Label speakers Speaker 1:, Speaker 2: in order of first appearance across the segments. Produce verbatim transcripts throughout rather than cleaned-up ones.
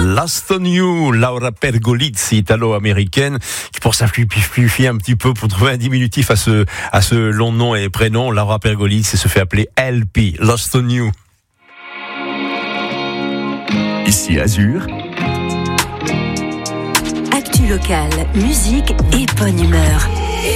Speaker 1: Lost on You, Laura Pergolizzi, italo-américaine, qui pour simplifier un petit peu, pour trouver un diminutif à ce, à ce long nom et prénom, Laura Pergolizzi se fait appeler L P, Lost on You.
Speaker 2: Ici Azur.
Speaker 3: Actu locale, musique et bonne humeur.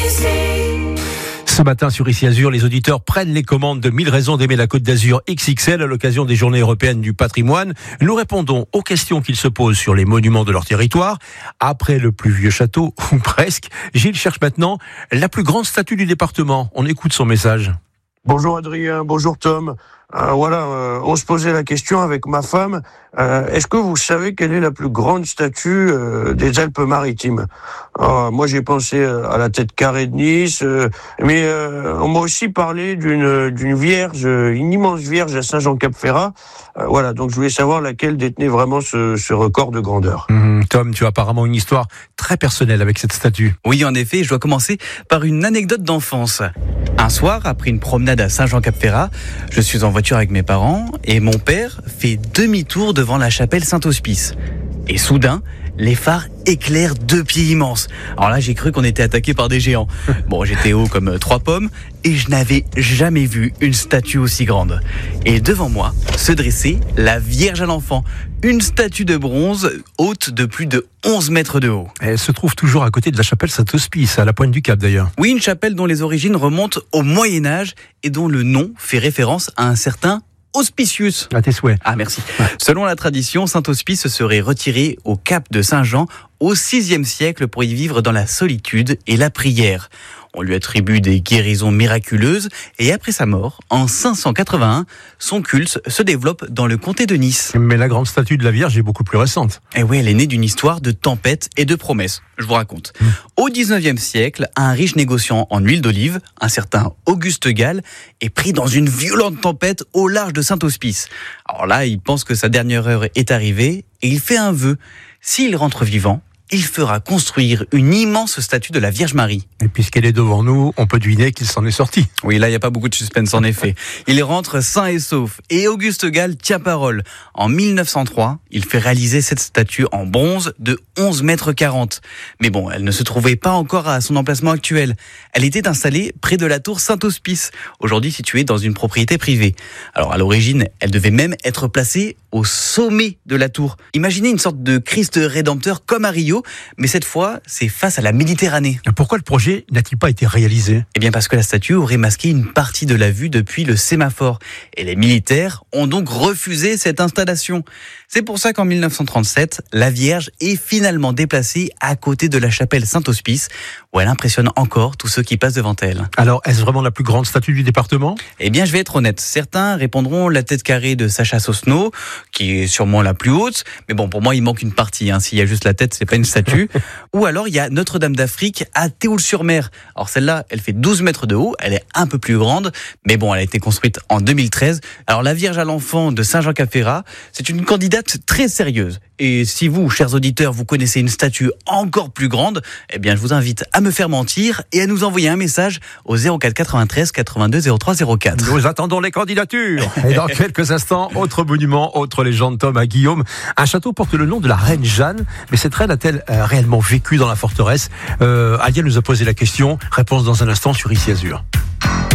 Speaker 1: Ce matin sur Ici Azur, les auditeurs prennent les commandes de mille raisons d'aimer la Côte d'Azur X X L à l'occasion des Journées européennes du patrimoine. Nous répondons aux questions qu'ils se posent sur les monuments de leur territoire. Après le plus vieux château, ou presque, Gilles cherche maintenant la plus grande statue du département. On écoute son message.
Speaker 4: Bonjour Adrien, bonjour Tom. Euh, voilà, euh, on se posait la question avec ma femme. Euh, est-ce que vous savez quelle est la plus grande statue euh, des Alpes-Maritimes ? euh, Moi, j'ai pensé à la tête carrée de Nice, euh, mais euh, on m'a aussi parlé d'une d'une vierge, une immense vierge à Saint-Jean-Cap-Ferrat. Euh, voilà, donc je voulais savoir laquelle détenait vraiment ce, ce record de grandeur.
Speaker 1: Mmh, Tom, tu as apparemment une histoire très personnelle avec cette statue.
Speaker 5: Oui, en effet, je dois commencer par une anecdote d'enfance. Un soir, après une promenade à Saint-Jean-Cap-Ferrat, je suis en voiture avec mes parents et mon père fait demi-tour devant la chapelle Saint-Hospice. Et soudain, les phares éclairent deux pieds immenses. Alors là, j'ai cru qu'on était attaqué par des géants. Bon, j'étais haut comme trois pommes et je n'avais jamais vu une statue aussi grande. Et devant moi se dressait la Vierge à l'Enfant, une statue de bronze haute de plus de onze mètres de haut.
Speaker 1: Elle se trouve toujours à côté de la chapelle Saint-Hospice, à la pointe du Cap d'ailleurs.
Speaker 5: Oui, une chapelle dont les origines remontent au Moyen-Âge et dont le nom fait référence à un certain Hospitius.
Speaker 1: À tes souhaits.
Speaker 5: Ah, merci. Ouais. Selon la tradition, Saint-Hospice se serait retiré au cap de Saint-Jean au sixième siècle pour y vivre dans la solitude et la prière. On lui attribue des guérisons miraculeuses et après sa mort, en cinq cent quatre-vingt-un, son culte se développe dans le comté de Nice.
Speaker 1: Mais la grande statue de la Vierge est beaucoup plus récente.
Speaker 5: Et oui, elle est née d'une histoire de tempête et de promesses. Je vous raconte. Mmh. Au dix-neuvième siècle, un riche négociant en huile d'olive, un certain Auguste Gall, est pris dans une violente tempête au large de Saint-Hospice. Alors là, il pense que sa dernière heure est arrivée et il fait un vœu. S'il rentre vivant, il fera construire une immense statue de la Vierge Marie.
Speaker 1: Et puisqu'elle est devant nous, on peut deviner qu'il s'en est sorti.
Speaker 5: Oui, là, il n'y a pas beaucoup de suspense en effet. Il rentre sain et sauf. Et Auguste Gall tient parole. En mille neuf cent trois, il fait réaliser cette statue en bronze de onze mètres quarante. Mais bon, elle ne se trouvait pas encore à son emplacement actuel. Elle était installée près de la tour Saint-Hospice, aujourd'hui située dans une propriété privée. Alors à l'origine, elle devait même être placée au sommet de la tour. Imaginez une sorte de Christ rédempteur comme à Rio, mais cette fois, c'est face à la Méditerranée.
Speaker 1: Pourquoi le projet n'a-t-il pas été réalisé ?
Speaker 5: Eh bien parce que la statue aurait masqué une partie de la vue depuis le sémaphore. Et les militaires ont donc refusé cette installation. C'est pour ça qu'en mille neuf cent trente-sept, la Vierge est finalement déplacée à côté de la chapelle Saint-Hospice, où elle impressionne encore tous ceux qui passent devant elle.
Speaker 1: Alors, est-ce vraiment la plus grande statue du département ?
Speaker 5: Eh bien, je vais être honnête. Certains répondront la tête carrée de Sacha Sosno, qui est sûrement la plus haute. Mais bon, pour moi, il manque une partie. Hein. S'il y a juste la tête, c'est pas une statue. Ou alors, il y a Notre-Dame d'Afrique à Théoul-sur-Mer. Alors celle-là, elle fait douze mètres de haut. Elle est un peu plus grande. Mais bon, elle a été construite en deux mille treize. Alors, la Vierge à l'Enfant de Saint-Jean-Cap-Ferrat, c'est une candidate très sérieuse. Et si vous, chers auditeurs, vous connaissez une statue encore plus grande, eh bien, je vous invite à me faire mentir et à nous envoyer un message au zéro quatre quatre-vingt-treize quatre-vingt-deux zéro trois zéro quatre.
Speaker 1: Nous attendons les candidatures. Et dans quelques instants, autre monument, autre légende, Tom, à Guillaume. Un château porte le nom de la reine Jeanne. Mais cette reine a-t-elle euh, réellement vécu dans la forteresse ? euh, Alia nous a posé la question. Réponse dans un instant sur Ici Azur.